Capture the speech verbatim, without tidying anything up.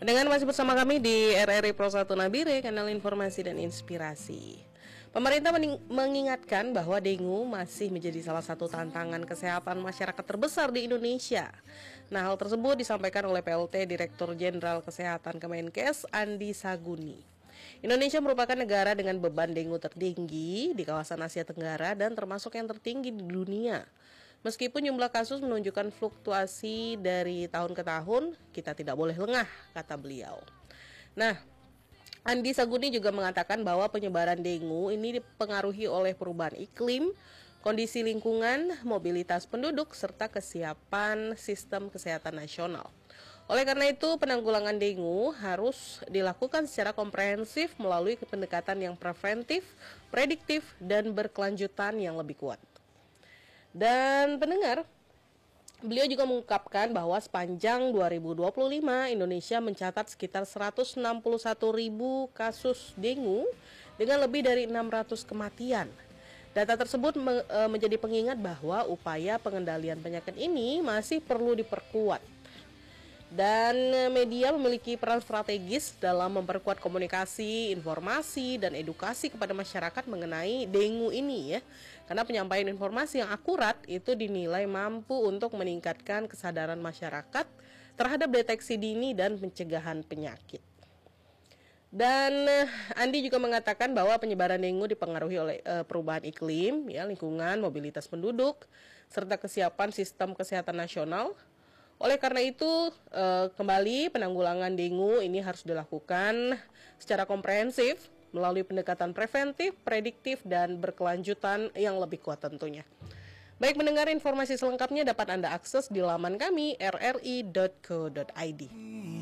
Dengan masih bersama kami di R R I Pro satu Nabire, kanal informasi dan inspirasi. Pemerintah mengingatkan bahwa dengue masih menjadi salah satu tantangan kesehatan masyarakat terbesar di Indonesia. Nah, hal tersebut disampaikan oleh P L T Direktur Jenderal Kesehatan Kemenkes, Andi Saguni. Indonesia merupakan negara dengan beban dengue tertinggi di kawasan Asia Tenggara dan termasuk yang tertinggi di dunia. Meskipun jumlah kasus menunjukkan fluktuasi dari tahun ke tahun, kita tidak boleh lengah, kata beliau. Nah, Andi Saguni juga mengatakan bahwa penyebaran dengue ini dipengaruhi oleh perubahan iklim, kondisi lingkungan, mobilitas penduduk, serta kesiapan sistem kesehatan nasional. Oleh karena itu, penanggulangan dengue harus dilakukan secara komprehensif melalui pendekatan yang preventif, prediktif, dan berkelanjutan yang lebih kuat. Dan pendengar, beliau juga mengungkapkan bahwa sepanjang dua ribu dua puluh lima Indonesia mencatat sekitar seratus enam puluh satu ribu kasus dengue dengan lebih dari enam ratus kematian. Data tersebut me- menjadi pengingat bahwa upaya pengendalian penyakit ini masih perlu diperkuat. Dan media memiliki peran strategis dalam memperkuat komunikasi, informasi, dan edukasi kepada masyarakat mengenai dengue ini ya. Karena penyampaian informasi yang akurat itu dinilai mampu untuk meningkatkan kesadaran masyarakat terhadap deteksi dini dan pencegahan penyakit. Dan Andi juga mengatakan bahwa penyebaran dengue dipengaruhi oleh e, perubahan iklim, ya, lingkungan, mobilitas penduduk, serta kesiapan sistem kesehatan nasional. Oleh karena itu, eh, kembali penanggulangan dengue ini harus dilakukan secara komprehensif melalui pendekatan preventif, prediktif, dan berkelanjutan yang lebih kuat tentunya. Baik, mendengar informasi selengkapnya dapat Anda akses di laman kami r r i dot co dot i d.